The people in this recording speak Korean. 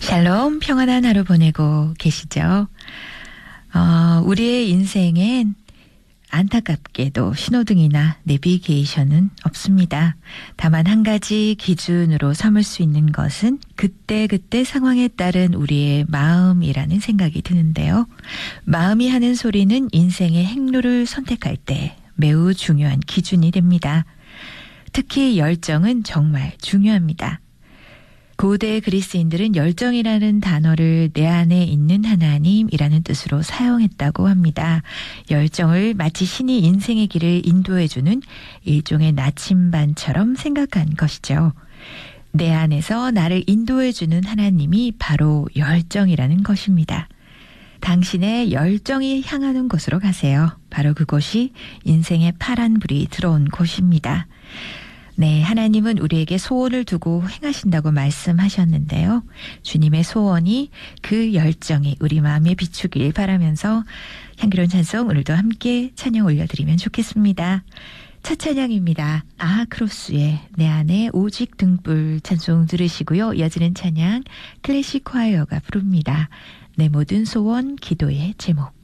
샬롬, 평안한 하루 보내고 계시죠? 우리의 인생엔 안타깝게도 신호등이나 내비게이션은 없습니다. 다만 한 가지 기준으로 삼을 수 있는 것은 그때그때 상황에 따른 우리의 마음이라는 생각이 드는데요. 마음이 하는 소리는 인생의 행로를 선택할 때 매우 중요한 기준이 됩니다. 특히 열정은 정말 중요합니다. 고대 그리스인들은 열정이라는 단어를 내 안에 있는 하나님이라는 뜻으로 사용했다고 합니다. 열정을 마치 신이 인생의 길을 인도해주는 일종의 나침반처럼 생각한 것이죠. 내 안에서 나를 인도해주는 하나님이 바로 열정이라는 것입니다. 당신의 열정이 향하는 곳으로 가세요. 바로 그곳이 인생의 파란 불이 들어온 곳입니다. 네, 하나님은 우리에게 소원을 두고 행하신다고 말씀하셨는데요. 주님의 소원이 그 열정이 우리 마음에 비추길 바라면서 향기로운 찬송 오늘도 함께 찬양 올려드리면 좋겠습니다. 첫 찬양입니다. 아하크로스의 내 안에 오직 등불 찬송 들으시고요. 이어지는 찬양 클래식 콰이어가 부릅니다. 내 모든 소원 기도의 제목.